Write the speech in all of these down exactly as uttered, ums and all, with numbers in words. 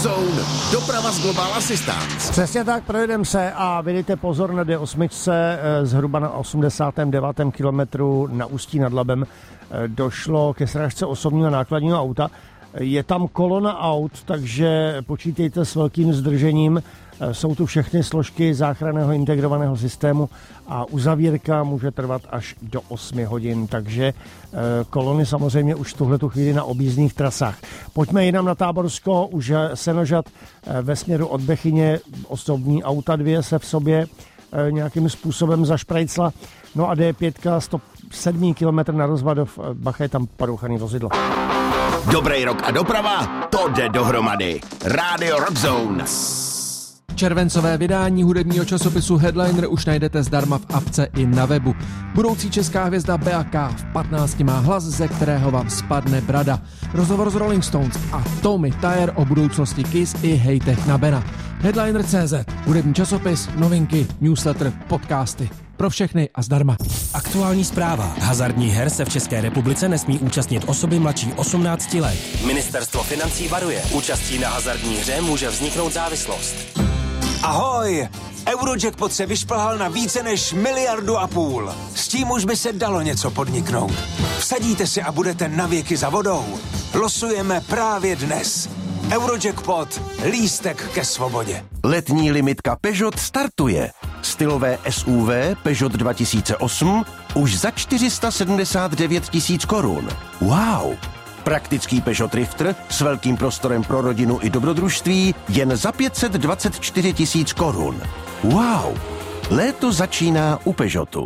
Rockzone. Doprava z Global Assistance. Přesně tak, projedeme se a vydejte pozor na D osm, zhruba na osmdesátém devátém kilometru na Ústí nad Labem došlo ke srážce osobního nákladního auta. Je tam kolona aut, takže počítejte s velkým zdržením. Jsou tu všechny složky záchranného integrovaného systému a uzavírka může trvat až do osmi hodin, takže kolony samozřejmě už v tuhletu chvíli na objízdných trasách. Pojďme jinam na Táborsko, už Senožad ve směru od Bechyně, osobní auta dvě se v sobě nějakým způsobem zašprajcla. No a D pět, sto sedm kilometrů na Rozvadov, bacha, je tam porouchaný vozidlo. Dobrý rok a doprava, to jde dohromady. Rádio Rockzone. Červencové vydání hudebního časopisu Headliner už najdete zdarma v apce i na webu. Budoucí česká hvězda Bea K v patnácti má hlas, ze kterého vám spadne brada. Rozhovor s Rolling Stones a Tommy Thayer o budoucnosti Kiss i hejtech na Bena. Headliner tečka cé zet, hudební časopis, novinky, newsletter, podcasty. Pro všechny a zdarma. Aktuální zpráva. Hazardních her se v České republice nesmí účastnit osoby mladší osmnácti let. Ministerstvo financí varuje. Účastí na hazardní hře může vzniknout závislost. Ahoj! Eurojackpot se vyšplhal na více než miliardu a půl. S tím už by se dalo něco podniknout. Vsadíte si a budete navěky za vodou. Losujeme právě dnes. Eurojackpot. Lístek ke svobodě. Letní limitka Peugeot startuje. Stylové S U V Peugeot dva tisíce osm už za čtyři sta sedmdesát devět tisíc korun. Wow! Praktický Peugeot Rifter s velkým prostorem pro rodinu i dobrodružství jen za pět set dvacet čtyři tisíc korun. Wow! Léto začíná u Peugeotu.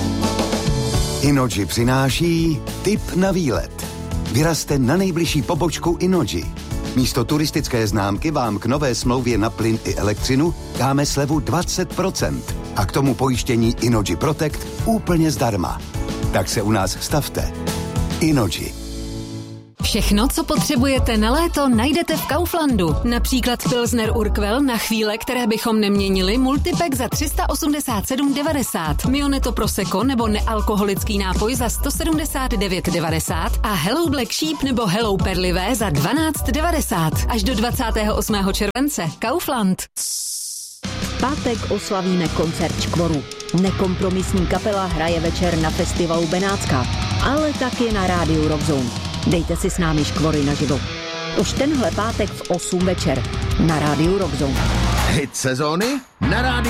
Innogy přináší tip na výlet. Vyrazte na nejbližší pobočku Innogy. Místo turistické známky vám k nové smlouvě na plyn i elektřinu dáme slevu dvacet procent a k tomu pojištění Innogy Protect úplně zdarma. Tak se u nás stavte. Innogy. Všechno, co potřebujete na léto, najdete v Kauflandu. Například Pilsner Urquell na chvíle, které bychom neměnili, multipack za tři sta osmdesát sedm devadesát, Mioneto Prosecco nebo nealkoholický nápoj za sto sedmdesát devět devadesát a Hello Black Sheep nebo Hello Perlivé za dvanáct devadesát. Až do dvacátého osmého července. Kaufland. V pátek oslavíme koncert Škvoru. Nekompromisní kapela hraje večer na festivalu Benátská, ale taky na rádiu Rockzone. Dejte si s námi Škvory naživo. Už tenhle pátek v osm večer na rádiu Rockzone. Hit sezóny na rádiu